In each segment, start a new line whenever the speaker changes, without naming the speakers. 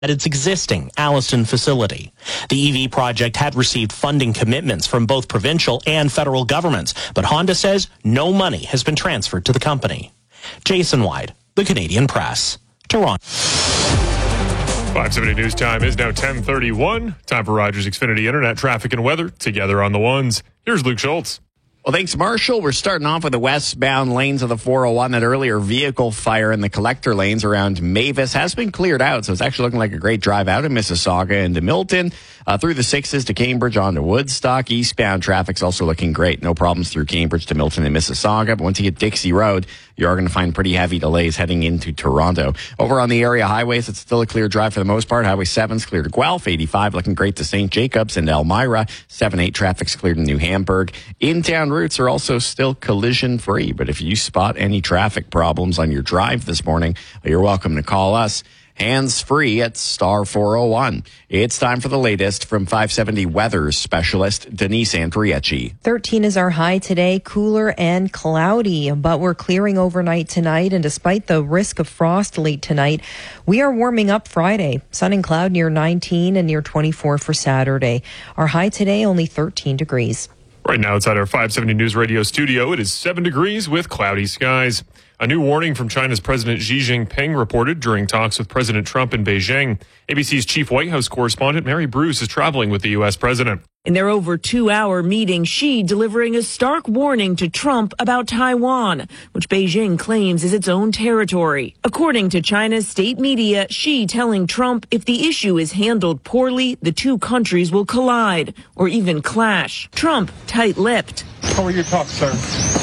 at its existing Alliston facility. The EV project had received funding commitments from both provincial and federal governments, but Honda says no money has been transferred to the company. Jason Wyde, The Canadian Press, Toronto.
570 News Time is now 10:31. Time for Rogers Xfinity Internet traffic and weather together on the ones. Here's Luke Schultz.
Well, thanks, Marshall. We're starting off with the westbound lanes of the 401. That earlier vehicle fire in the collector lanes around Mavis has been cleared out, so it's actually looking like a great drive out of Mississauga into Milton, through the 6s to Cambridge onto Woodstock. Eastbound traffic's also looking great. No problems through Cambridge to Milton and Mississauga. But once you hit Dixie Road, you are going to find pretty heavy delays heading into Toronto. Over on the area highways, it's still a clear drive for the most part. Highway 7's clear to Guelph. 85 looking great to St. Jacobs and Elmira. 7-8 traffic's cleared to New Hamburg. In-town routes are also still collision-free. But if you spot any traffic problems on your drive this morning, you're welcome to call us. Hands-free at star 401. It's time for the latest from 570 weather specialist Denise Andriecci.
13 is our high today, cooler and cloudy, but we're clearing overnight tonight. And despite the risk of frost late tonight, we are warming up Friday. Sun and cloud near 19 and near 24 for Saturday. Our high today, only 13 degrees.
Right now outside our 570 News Radio studio, it is 7 degrees with cloudy skies. A new warning from China's President Xi Jinping reported during talks with President Trump in Beijing. ABC's chief White House correspondent Mary Bruce is traveling with the U.S. president.
In their over 2-hour meeting, Xi delivering a stark warning to Trump about Taiwan, which Beijing claims is its own territory. According to China's state media, Xi telling Trump if the issue is handled poorly, the two countries will collide or even clash. Trump tight-lipped.
How are your talks, sir?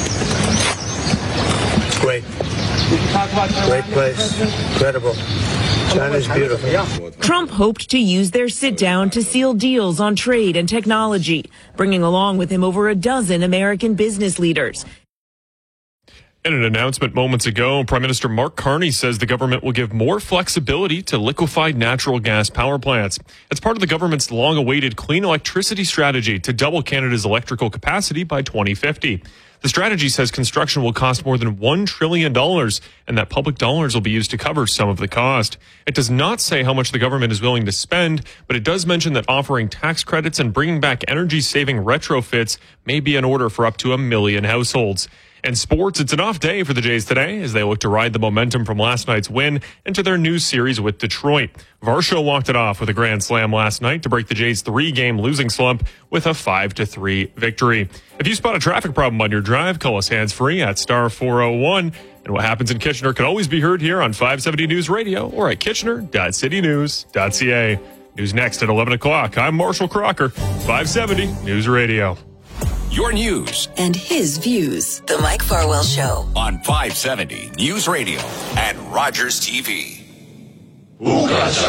Great. Great place. Incredible. China's beautiful.
Trump hoped to use their sit-down to seal deals on trade and technology, bringing along with him over a dozen American business leaders.
In an announcement moments ago, Prime Minister Mark Carney says the government will give more flexibility to liquefied natural gas power plants. It's part of the government's long-awaited clean electricity strategy to double Canada's electrical capacity by 2050. The strategy says construction will cost more than $1 trillion and that public dollars will be used to cover some of the cost. It does not say how much the government is willing to spend, but it does mention that offering tax credits and bringing back energy-saving retrofits may be in order for up to 1 million households. And sports, it's an off day for the Jays today as they look to ride the momentum from last night's win into their new series with Detroit. Varsho walked it off with a grand slam last night to break the Jays' 3-game losing slump with a 5-3 victory. If you spot a traffic problem on your drive, call us hands-free at star 401. And what happens in Kitchener can always be heard here on 570 News Radio or at kitchener.citynews.ca. News next at 11 o'clock. I'm Marshall Crocker, 570 News Radio.
Your news
and his views. The Mike Farwell Show
on 570 News Radio and Rogers TV.